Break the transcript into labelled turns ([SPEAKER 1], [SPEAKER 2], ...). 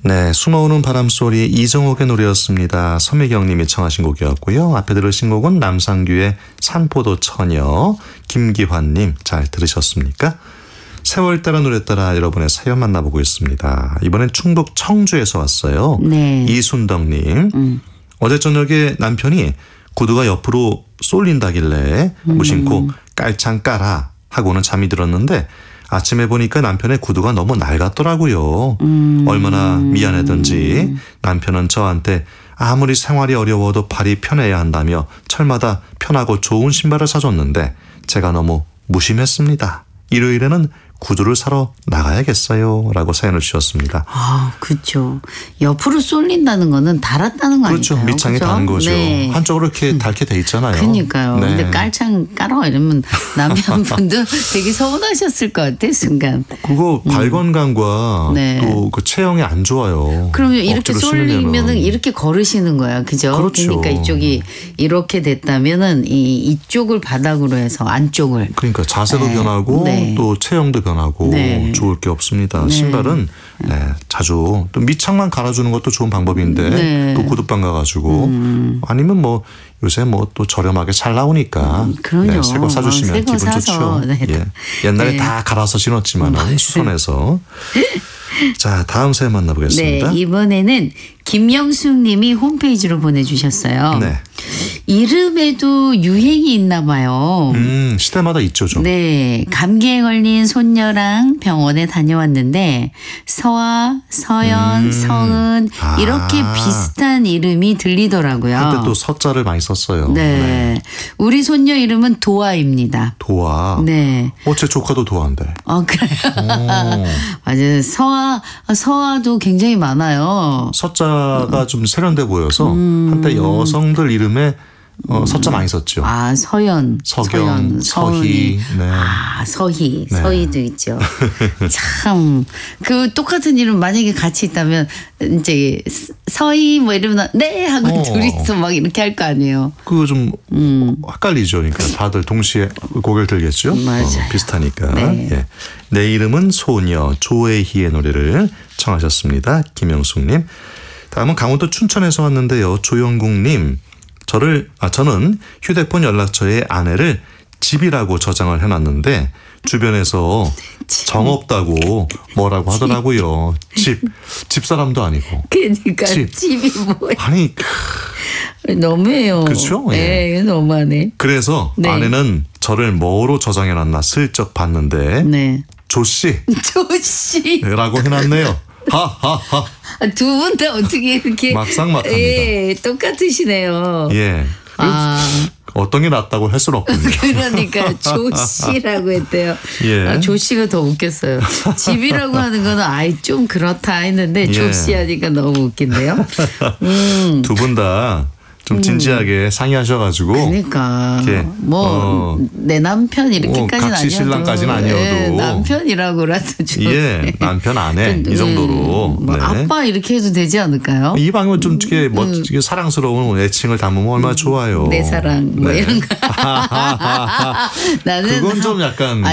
[SPEAKER 1] 네, 숨어오는 바람소리 이정옥의 노래였습니다. 서미경님이 청하신 곡이었고요. 앞에 들으신 곡은 남상규의 산포도 처녀, 김기환님 잘 들으셨습니까? 세월 따라 노래 따라 여러분의 사연 만나보고 있습니다. 이번엔 충북 청주에서 왔어요.
[SPEAKER 2] 네.
[SPEAKER 1] 이순덕님. 어제 저녁에 남편이 구두가 옆으로 쏠린다길래 무심코 깔창 깔아 하고는 잠이 들었는데 아침에 보니까 남편의 구두가 너무 낡았더라고요. 얼마나 미안하던지 남편은 저한테 아무리 생활이 어려워도 발이 편해야 한다며 철마다 편하고 좋은 신발을 사줬는데 제가 너무 무심했습니다. 일요일에는 구두를 사러 나가야겠어요. 라고 사연을 주셨습니다.
[SPEAKER 2] 아, 그렇죠. 옆으로 쏠린다는 거는 달았다는 거
[SPEAKER 1] 그렇죠.
[SPEAKER 2] 아닐까요?
[SPEAKER 1] 밑창이
[SPEAKER 2] 그렇죠?
[SPEAKER 1] 단 거죠.
[SPEAKER 2] 네.
[SPEAKER 1] 한쪽으로 이렇게 닳게 돼 있잖아요.
[SPEAKER 2] 그러니까요.
[SPEAKER 1] 네.
[SPEAKER 2] 근데 깔창 깔아 이러면 남편분도 되게 서운하셨을 것 같아 순간.
[SPEAKER 1] 그거 발 건강과
[SPEAKER 2] 네.
[SPEAKER 1] 또 그 체형이 안 좋아요.
[SPEAKER 2] 그러면 이렇게
[SPEAKER 1] 억지로
[SPEAKER 2] 쏠리면은
[SPEAKER 1] 신으면은.
[SPEAKER 2] 이렇게 걸으시는 거야, 그죠?
[SPEAKER 1] 그렇죠.
[SPEAKER 2] 그러니까 이쪽이 이렇게 됐다면은 이쪽을 바닥으로 해서 안쪽을.
[SPEAKER 1] 그러니까 자세도
[SPEAKER 2] 네.
[SPEAKER 1] 변하고
[SPEAKER 2] 네.
[SPEAKER 1] 또 체형도 변하고
[SPEAKER 2] 네.
[SPEAKER 1] 좋을 게 없습니다.
[SPEAKER 2] 네.
[SPEAKER 1] 신발은 네, 자주 또 밑창만 갈아주는 것도 좋은 방법인데
[SPEAKER 2] 네.
[SPEAKER 1] 또 구두방 가가지고 아니면 뭐 요새 뭐 또 저렴하게 잘 나오니까
[SPEAKER 2] 그럼요.
[SPEAKER 1] 네, 새거 사주시면
[SPEAKER 2] 새거
[SPEAKER 1] 기분
[SPEAKER 2] 사서,
[SPEAKER 1] 좋죠.
[SPEAKER 2] 네.
[SPEAKER 1] 예. 옛날에
[SPEAKER 2] 네.
[SPEAKER 1] 다 갈아서 신었지만 수선해서 자 다음 사연
[SPEAKER 2] 네,
[SPEAKER 1] 만나보겠습니다.
[SPEAKER 2] 이번에는 김영숙 님이 홈페이지로 보내주셨어요.
[SPEAKER 1] 네.
[SPEAKER 2] 이름에도 유행이 있나 봐요.
[SPEAKER 1] 시대마다 있죠 좀.
[SPEAKER 2] 네, 감기에 걸린 손녀랑 병원에 다녀왔는데 서아, 서연, 서은 이렇게 비슷한 이름이 들리더라고요.
[SPEAKER 1] 한때 또 서자를 많이 썼어요.
[SPEAKER 2] 네, 우리 손녀 이름은 도아입니다.
[SPEAKER 1] 도아.
[SPEAKER 2] 네.
[SPEAKER 1] 제 조카도 도아인데.
[SPEAKER 2] 그래요. 맞아요. 서아도 굉장히 많아요.
[SPEAKER 1] 서자가 좀 세련돼 보여서 한때 여성들 이름에 서자 많이 썼죠.
[SPEAKER 2] 아, 서연,
[SPEAKER 1] 서경,
[SPEAKER 2] 서은이.
[SPEAKER 1] 서희. 네.
[SPEAKER 2] 아, 서희,
[SPEAKER 1] 네.
[SPEAKER 2] 서희도 있죠. 참, 그 똑같은 이름 만약에 같이 있다면 이제 서희 뭐 이러면 네 하고 둘이서 막 이렇게 할 거 아니에요.
[SPEAKER 1] 그거 좀 헷갈리죠. 그러니까 다들 동시에 고개를 들겠죠.
[SPEAKER 2] 맞아요.
[SPEAKER 1] 비슷하니까.
[SPEAKER 2] 네.
[SPEAKER 1] 예. 내 이름은 소녀 조혜희의 노래를 청하셨습니다. 김영숙님. 다음은 강원도 춘천에서 왔는데요. 조영국님. 저는 휴대폰 연락처에 아내를 집이라고 저장을 해놨는데 주변에서 정없다고 뭐라고 하더라고요. 집사람도 아니고.
[SPEAKER 2] 그러니까
[SPEAKER 1] 집.
[SPEAKER 2] 집이 뭐야.
[SPEAKER 1] 아니
[SPEAKER 2] 너무해요.
[SPEAKER 1] 그렇죠? 예.
[SPEAKER 2] 네, 이거 너무하네.
[SPEAKER 1] 그래서
[SPEAKER 2] 네.
[SPEAKER 1] 아내는 저를 뭐로 저장해놨나 슬쩍 봤는데
[SPEAKER 2] 네.
[SPEAKER 1] 조씨
[SPEAKER 2] 조씨.
[SPEAKER 1] 라고 해놨네요. 하하하.
[SPEAKER 2] 두 분 다 어떻게 이렇게.
[SPEAKER 1] 막상막합니다.
[SPEAKER 2] 예, 똑같으시네요.
[SPEAKER 1] 예.
[SPEAKER 2] 아.
[SPEAKER 1] 어떤 게 낫다고 할 수는 없군요.
[SPEAKER 2] 그러니까 조씨라고 했대요.
[SPEAKER 1] 예.
[SPEAKER 2] 조씨가 더 웃겼어요. 집이라고 하는 거는 아이 좀 그렇다 했는데
[SPEAKER 1] 예.
[SPEAKER 2] 조씨 하니까 너무 웃긴데요.
[SPEAKER 1] 두 분 다 좀 진지하게 상의하셔가지고
[SPEAKER 2] 그러니까
[SPEAKER 1] 이렇게,
[SPEAKER 2] 내 남편 이렇게까지는
[SPEAKER 1] 각시
[SPEAKER 2] 아니어도
[SPEAKER 1] 신랑까지는 아니어도.
[SPEAKER 2] 예, 남편이라고라도 좀
[SPEAKER 1] 예, 남편 아내 이 정도로.
[SPEAKER 2] 뭐
[SPEAKER 1] 네.
[SPEAKER 2] 아빠 이렇게 해도 되지 않을까요?
[SPEAKER 1] 이 방은 좀 이렇게 멋지게 사랑스러운 애칭을 담으면 얼마나 좋아요.
[SPEAKER 2] 내 사랑 뭐
[SPEAKER 1] 네.
[SPEAKER 2] 이런 거. 나는
[SPEAKER 1] 그건 좀 약간